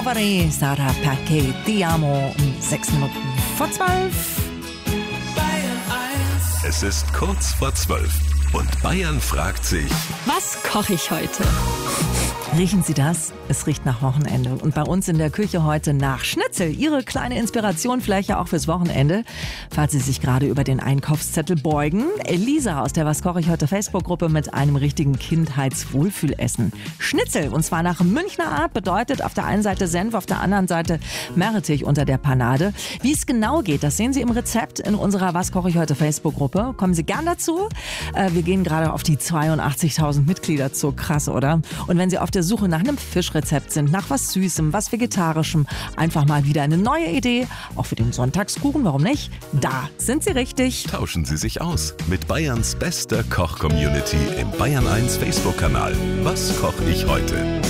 Rovere, Sarah Perché, Ti amo, um 6 Minuten vor 12. Es ist kurz vor 12 und Bayern fragt sich, was koche ich heute? Riechen Sie das? Es riecht nach Wochenende. Und bei uns in der Küche heute nach Schnitzel. Ihre kleine Inspiration vielleicht ja auch fürs Wochenende, falls Sie sich gerade über den Einkaufszettel beugen. Elisa aus der Was koche ich heute Facebook-Gruppe mit einem richtigen Kindheitswohlfühlessen. Schnitzel, und zwar nach Münchner Art, bedeutet auf der einen Seite Senf, auf der anderen Seite Meerrettich unter der Panade. Wie es genau geht, das sehen Sie im Rezept in unserer Was koche ich heute Facebook-Gruppe. Kommen Sie gern dazu. Wir gehen gerade auf die 82.000 Mitglieder zu. Krass, oder? Und wenn Sie auf der Suche nach einem Fischrezept sind, nach was Süßem, was Vegetarischem, einfach mal wieder eine neue Idee, auch für den Sonntagskuchen, warum nicht? Da sind Sie richtig. tauschen Sie sich aus mit Bayerns bester Koch-Community im Bayern 1 Facebook-Kanal. Was koche ich heute?